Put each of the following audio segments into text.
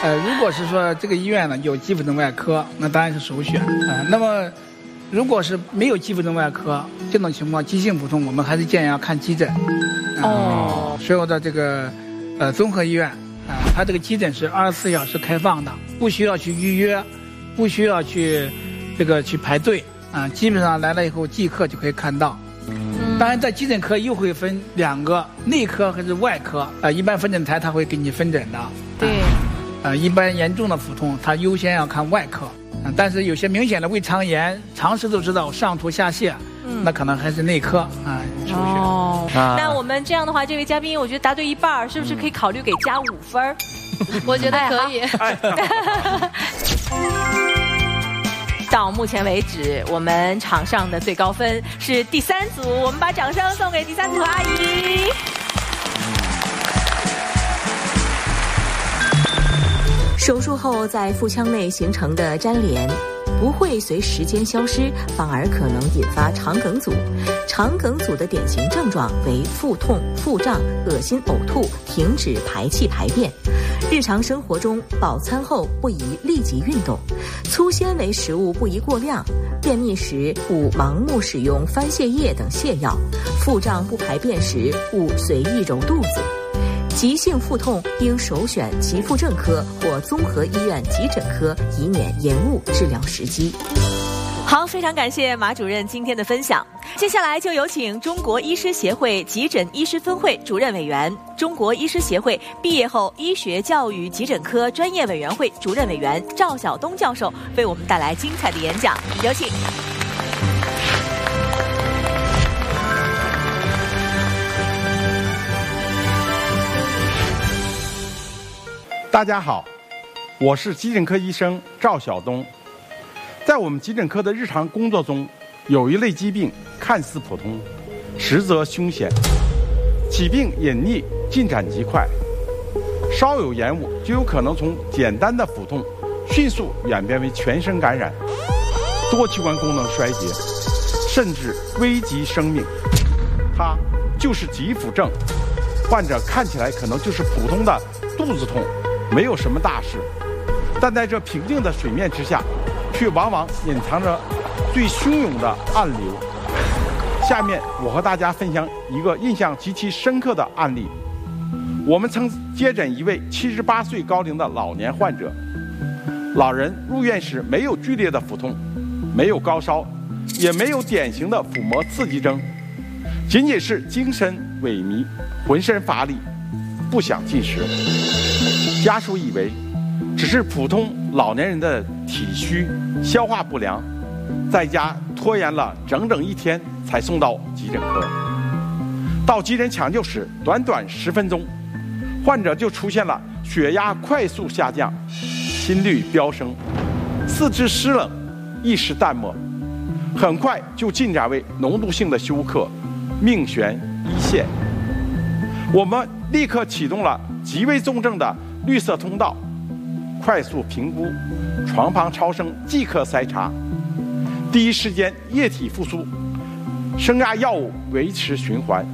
如果是说这个医院呢有急腹症外科，那当然是首选。那么如果是没有急腹症外科，这种情况急性腹痛，我们还是建议要看急诊。所有的这个综合医院它这个急诊是24小时开放的，不需要去预约，不需要去去排队基本上来了以后即刻就可以看到。当然在急诊科又会分2个，内科还是外科一般分诊台他会给你分诊的。 对。 一般严重的腹痛他优先要看外科。但是有些明显的胃肠炎，常识都知道上吐下泻，那可能还是内科首选。 那我们这样的话，这位嘉宾我觉得答对一半，是不是可以考虑给加5分？ 我觉得可以。 到目前为止，我们场上的最高分是第3组，我们把掌声送给第3组阿姨。 手术后在腹腔内形成的粘连不会随时间消失，反而可能引发肠梗阻。肠梗阻的典型症状为腹痛、腹胀、恶心、呕吐、停止排气排便。日常生活中，饱餐后不宜立即运动，粗纤维食物不宜过量，便秘时勿盲目使用番泻叶等泻药，腹胀不排便时勿随意揉肚子。急性腹痛应首选急腹症科或综合医院急诊科，以免延误治疗时机。 好，非常感谢马主任今天的分享。接下来就有请中国医师协会急诊医师分会主任委员、中国医师协会毕业后医学教育急诊科专业委员会主任委员赵晓东教授为我们带来精彩的演讲，有请。 大家好，我是急诊科医生赵晓东。在我们急诊科的日常工作中，有一类疾病看似普通，实则凶险，起病隐匿，进展极快，稍有延误就有可能从简单的腹痛迅速演变为全身感染，多器官功能衰竭，甚至危及生命。它就是急腹症。患者看起来可能就是普通的肚子痛，没有什么大事，但在这平静的水面之下，却往往隐藏着最汹涌的暗流。下面我和大家分享一个印象极其深刻的案例。我们曾接诊一位78岁高龄的老年患者，老人入院时没有剧烈的腹痛，没有高烧，也没有典型的腹膜刺激征，仅仅是精神萎靡，浑身乏力，不想进食。家属以为只是普通老年人的体虚消化不良，在家拖延了整整1天才送到急诊科。到急诊抢救时，短短10分钟，患者就出现了血压快速下降，心率飙升，四肢湿冷，意识淡漠，很快就进展为浓度性的休克，命悬一线。我们立刻启动了极为重症的绿色通道，快速评估，床旁超声即刻筛查，第一时间液体复苏，升压药物维持循环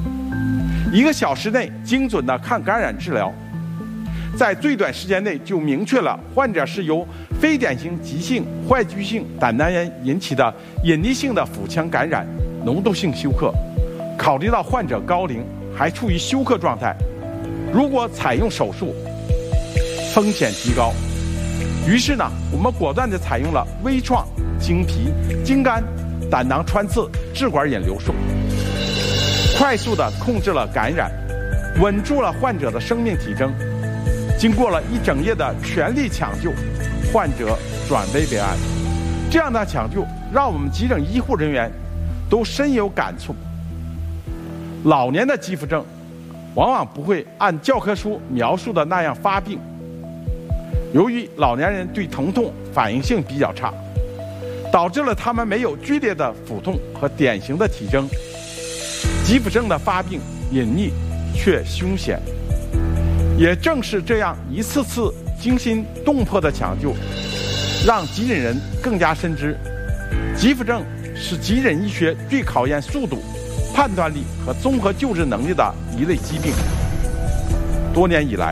，1个小时内精准的抗感染治疗，在最短时间内就明确了患者是由非典型急性坏疽性胆囊炎引起的隐匿性的腹腔感染，浓度性休克。考虑到患者高龄还处于休克状态，如果采用手术风险极高，于是呢，我们果断地采用了微创、经皮、经肝、胆囊穿刺支管引流术，快速地控制了感染，稳住了患者的生命体征。经过了1整夜的全力抢救，患者转危为安。这样的抢救让我们急诊医护人员都深有感触。老年的急腹症往往不会按教科书描述的那样发病，由于老年人对疼痛反应性比较差，导致了他们没有剧烈的腹痛和典型的体征，急腹症的发病隐匿却凶险。也正是这样一次次惊心动魄的抢救，让急诊人更加深知，急腹症是急诊医学最考验速度、判断力和综合救治能力的一类疾病。多年以来，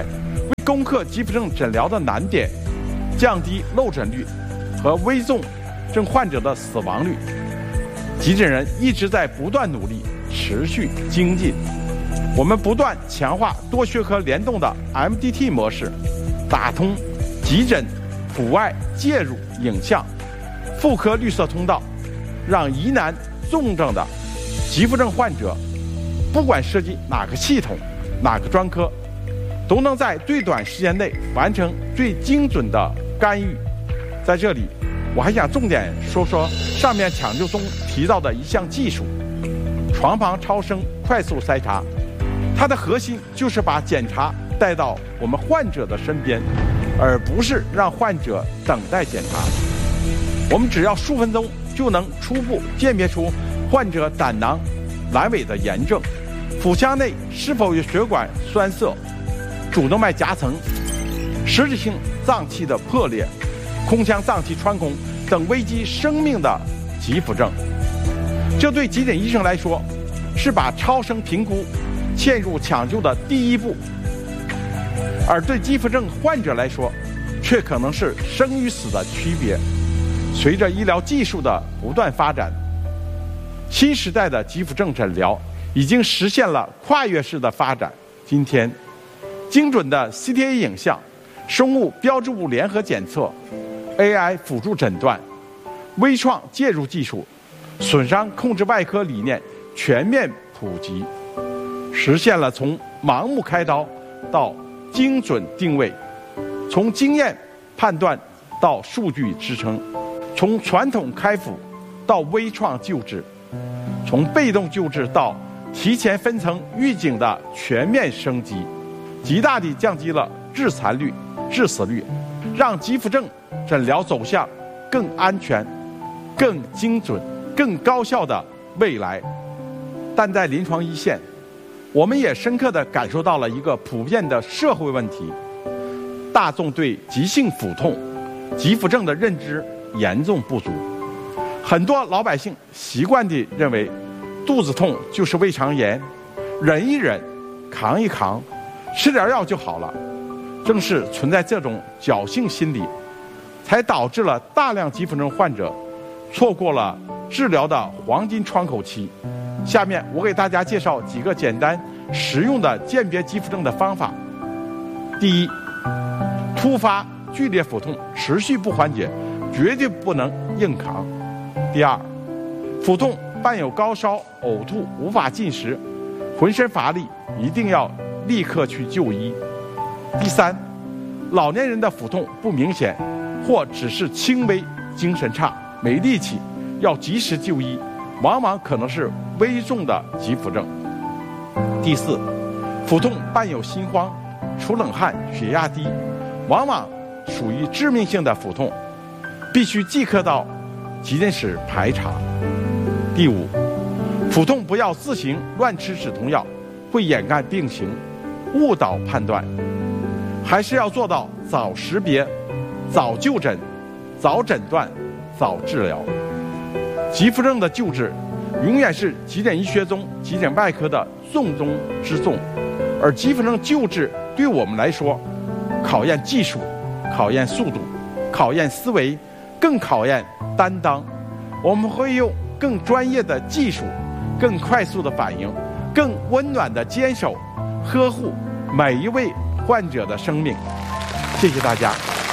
为攻克急腹症诊疗的难点，降低漏诊率和危重症患者的死亡率，急诊人一直在不断努力，持续精进。我们不断强化多学科联动的 MDT 模式，打通急诊、普外介入、影像、妇科绿色通道，让疑难重症的急腹症患者，不管涉及哪个系统、哪个专科，都能在最短时间内完成最精准的干预。在这里，我还想重点说说上面抢救中提到的一项技术——床旁超声快速筛查。它的核心就是把检查带到我们患者的身边，而不是让患者等待检查。我们只要数分钟就能初步鉴别出患者胆囊、阑尾的炎症，腹腔内是否有血管栓塞、主动脉夹层、实质性脏器的破裂、空腔脏器穿孔等危及生命的急腹症。这对急诊医生来说，是把超声评估嵌入抢救的第一步，而对急腹症患者来说，却可能是生与死的区别。随着医疗技术的不断发展，新时代的急腹症诊疗已经实现了跨越式的发展。今天，精准的 CTA 影像、生物标志物联合检测、AI 辅助诊断、微创介入技术、损伤控制外科理念全面普及，实现了从盲目开刀到精准定位，从经验判断到数据支撑，从传统开腹到微创救治，从被动救治到提前分层预警的全面升级，极大地降低了致残率、致死率，让急腹症诊疗走向更安全、更精准、更高效的未来。但在临床一线，我们也深刻地感受到了一个普遍的社会问题：大众对急性腹痛、急腹症的认知严重不足。很多老百姓习惯地认为，肚子痛就是胃肠炎，忍一忍，扛一扛，吃点药就好了。正是存在这种侥幸心理，才导致了大量急腹症患者错过了治疗的黄金窗口期。下面我给大家介绍几个简单实用的鉴别急腹症的方法。第一，突发剧烈腹痛持续不缓解，绝对不能硬扛。第二，腹痛伴有高烧、呕吐、无法进食、浑身乏力，一定要立刻去就医。第三，老年人的腹痛不明显，或只是轻微精神差、没力气，要及时就医，往往可能是危重的急腹症。第四，腹痛伴有心慌、出冷汗、血压低，往往属于致命性的腹痛，必须即刻到急诊室排查。第五，腹痛不要自行乱吃止痛药，会掩盖病情，误导判断，还是要做到早识别、早就诊、早诊断、早治疗。急腹症的救治永远是急诊医学中急诊外科的重中之重，而急腹症救治对我们来说，考验技术，考验速度，考验思维，更考验担当。我们会用更专业的技术、更快速的反应、更温暖的坚守，呵护每一位患者的生命。谢谢大家。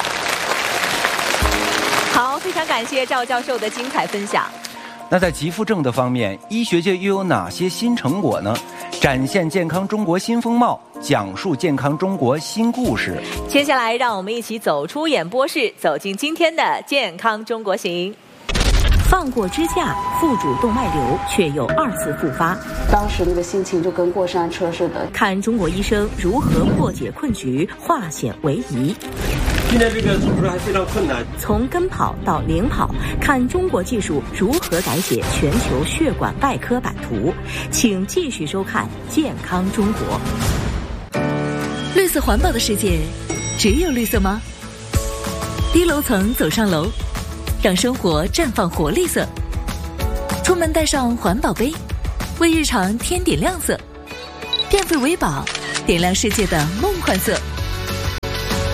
好，非常感谢赵教授的精彩分享。 那在急腹症的方面，医学界又有哪些新成果呢？展现健康中国新风貌，讲述健康中国新故事。 接下来，让我们一起走出演播室，走进今天的健康中国行。 放过支架，腹主动脉瘤却又2次复发， 当时那个心情就跟过山车似的。 看中国医生如何破解困局，化险为夷。 现在这个手术还非常困难。 从跟跑到领跑，看中国技术如何改写全球血管外科版图。请继续收看《健康中国》。 绿色环保的世界，只有绿色吗？低楼层走上楼，让生活绽放活力色。出门带上环保杯，为日常添点亮色。电费为宝，点亮世界的梦幻色。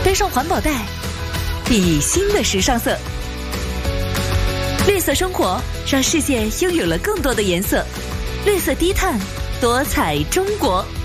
背上环保袋，比新的时尚色。绿色生活让世界拥有了更多的颜色，绿色低碳，多彩中国。